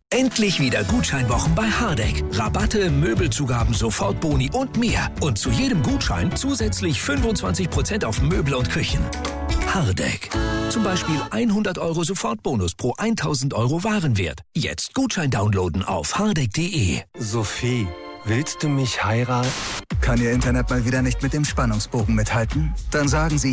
Endlich wieder Gutscheinwochen bei Hardegg. Rabatte, Möbelzugaben, Sofortboni und mehr. Und zu jedem Gutschein zusätzlich 25% auf Möbel und Küchen. Hardegg. Zum Beispiel 100 € Sofortbonus pro 1000 € Warenwert. Jetzt Gutschein downloaden auf hardegg.de. Sophie, willst du mich heiraten? Kann Ihr Internet mal wieder nicht mit dem Spannungsbogen mithalten? Dann sagen Sie